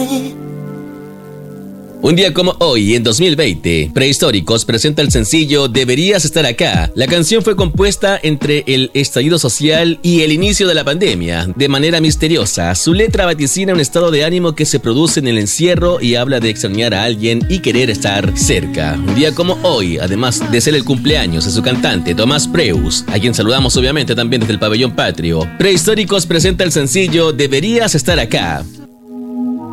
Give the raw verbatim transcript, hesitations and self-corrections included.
Un día como hoy, en dos mil veinte, Prehistóricos presenta el sencillo Deberías estar acá. La canción fue compuesta entre el estallido social y el inicio de la pandemia. De manera misteriosa, su letra vaticina un estado de ánimo que se produce en el encierro y habla de extrañar a alguien y querer estar cerca. Un día como hoy, además de ser el cumpleaños de su cantante Tomás Preus, a quien saludamos obviamente también desde el Pabellón Patrio, Prehistóricos presenta el sencillo Deberías estar acá.